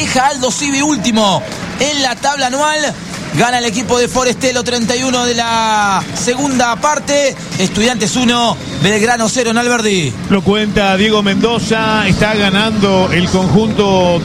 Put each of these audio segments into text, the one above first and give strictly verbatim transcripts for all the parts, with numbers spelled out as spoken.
deja Aldo Civi último en la tabla anual. Gana el equipo de Forestelo, treinta y uno de la segunda parte. Estudiantes uno, Belgrano cero en Alberdi. Lo cuenta Diego Mendoza. Está ganando el conjunto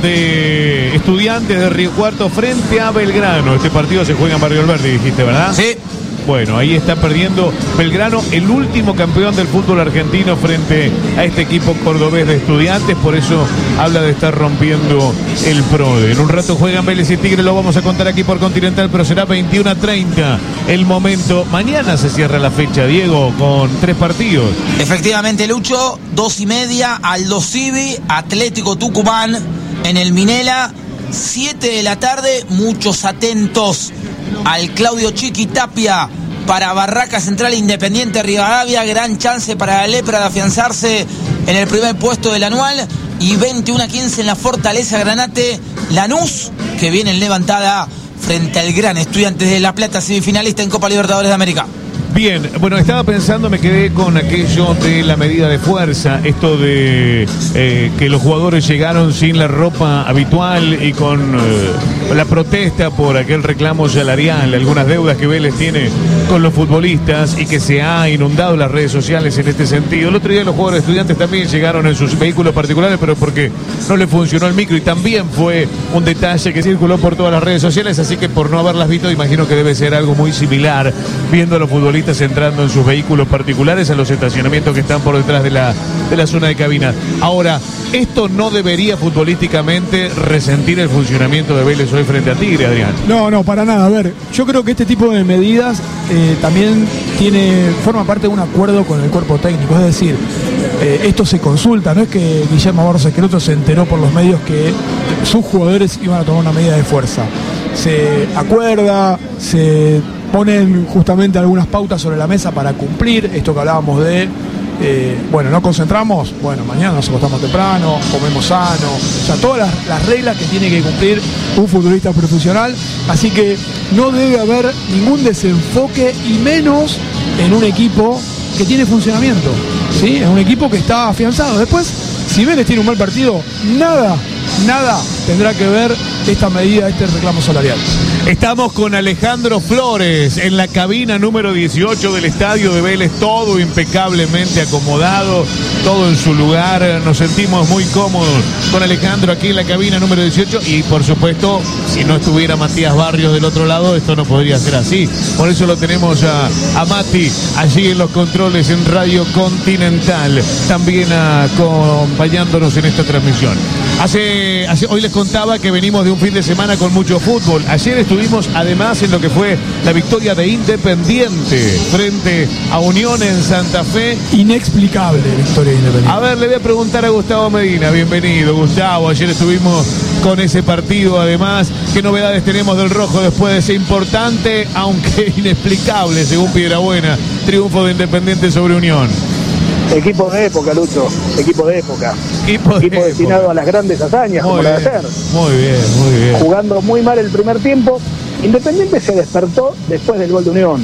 de Estudiantes de Río Cuarto frente a Belgrano. Este partido se juega en Barrio Alberdi, dijiste, ¿verdad? Sí. Bueno, ahí está perdiendo Belgrano, el último campeón del fútbol argentino frente a este equipo cordobés de Estudiantes. Por eso habla de estar rompiendo el PRODE. En un rato juegan Vélez y Tigre, lo vamos a contar aquí por Continental, pero será veintiuno a treinta el momento. Mañana se cierra la fecha, Diego, con tres partidos. Efectivamente, Lucho, dos y media, Aldo Civi, Atlético Tucumán en el Minela, siete de la tarde, muchos atentos al Claudio Chiqui Tapia para Barraca Central Independiente Rivadavia. Gran chance para la Lepra de afianzarse en el primer puesto del anual. Y veintiuno a quince en la Fortaleza Granate, Lanús, que viene en levantada frente al gran Estudiantes de La Plata, semifinalista en Copa Libertadores de América. Bien, bueno, estaba pensando, me quedé con aquello de la medida de fuerza, esto de eh, que los jugadores llegaron sin la ropa habitual y con eh, la protesta por aquel reclamo salarial, algunas deudas que Vélez tiene con los futbolistas y que se ha inundado las redes sociales en este sentido. El otro día los jugadores Estudiantes también llegaron en sus vehículos particulares, pero porque no le funcionó el micro, y también fue un detalle que circuló por todas las redes sociales, así que por no haberlas visto, imagino que debe ser algo muy similar, viendo a los futbolistas entrando en sus vehículos particulares a los estacionamientos que están por detrás de la, de la zona de cabina. Ahora, esto no debería futbolísticamente resentir el funcionamiento de Vélez hoy frente a Tigre, Adrián. No, no, para nada. A ver, yo creo que este tipo de medidas eh, también tiene, forma parte de un acuerdo con el cuerpo técnico. Es decir, eh, esto se consulta, no es que Guillermo Barros Esqueloto se enteró por los medios que sus jugadores iban a tomar una medida de fuerza. Se acuerda, se ponen justamente algunas pautas sobre la mesa para cumplir esto que hablábamos de, eh, bueno, no concentramos, bueno, mañana nos acostamos temprano, comemos sano, o sea, todas las, las reglas que tiene que cumplir un futbolista profesional, así que no debe haber ningún desenfoque y menos en un equipo que tiene funcionamiento, ¿sí? En un equipo que está afianzado. Después, si Vélez tiene un mal partido, nada, nada tendrá que ver esta medida, este reclamo salarial. Estamos con Alejandro Flores en la cabina número dieciocho del estadio de Vélez, todo impecablemente acomodado, todo en su lugar. Nos sentimos muy cómodos con Alejandro aquí en la cabina número dieciocho y por supuesto, si no estuviera Matías Barrios del otro lado, esto no podría ser así. Por eso lo tenemos a, a Mati allí en los controles en Radio Continental, también acompañándonos en esta transmisión. Hace, hace, hoy les contaba que venimos de un fin de semana con mucho fútbol. Ayer estuvimos además en lo que fue la victoria de Independiente frente a Unión en Santa Fe. Inexplicable victoria de Independiente. A ver, le voy a preguntar a Gustavo Medina. Bienvenido, Gustavo. Ayer estuvimos con ese partido además. ¿Qué novedades tenemos del rojo después de ese importante, aunque inexplicable, según Piedrabuena, triunfo de Independiente sobre Unión? Equipo de época, Lucho, equipo de época. Equipo, de equipo destinado época. a las grandes hazañas, muy como bien, la de hacer. Muy bien, muy bien. Jugando muy mal el primer tiempo. Independiente se despertó después del gol de Unión.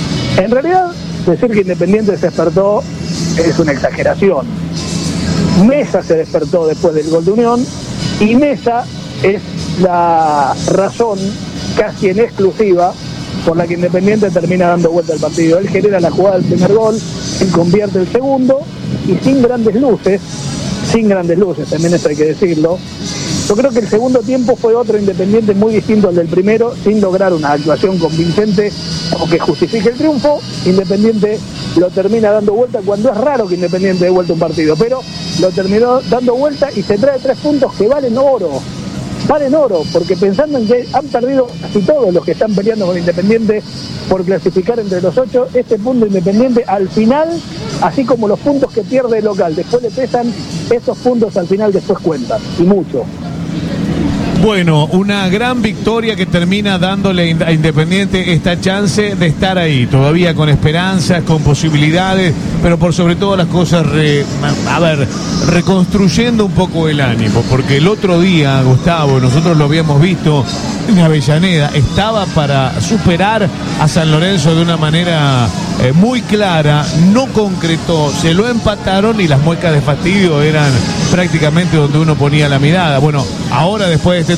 En realidad, decir que Independiente se despertó es una exageración. Mesa se despertó después del gol de Unión y Mesa es la razón casi en exclusiva por la que Independiente termina dando vuelta al partido. Él genera la jugada del primer gol, él convierte el segundo y sin grandes luces, sin grandes luces, también eso hay que decirlo. Yo creo que el segundo tiempo fue otro Independiente muy distinto al del primero, sin lograr una actuación convincente o que justifique el triunfo. Independiente lo termina dando vuelta cuando es raro que Independiente dé vuelta un partido, pero lo terminó dando vuelta y se trae tres puntos que valen oro. Valen oro, porque pensando en que han perdido casi todos los que están peleando con Independiente por clasificar entre los ocho, este punto Independiente al final, así como los puntos que pierde el local, después le pesan, estos puntos al final después cuentan, y mucho. Bueno, una gran victoria que termina dándole a Independiente esta chance de estar ahí, todavía con esperanzas, con posibilidades, pero por sobre todas las cosas, re, a ver, reconstruyendo un poco el ánimo, porque el otro día, Gustavo, nosotros lo habíamos visto en Avellaneda, estaba para superar a San Lorenzo de una manera eh, muy clara, no concretó, se lo empataron y las muecas de fastidio eran prácticamente donde uno ponía la mirada. Bueno, ahora después de este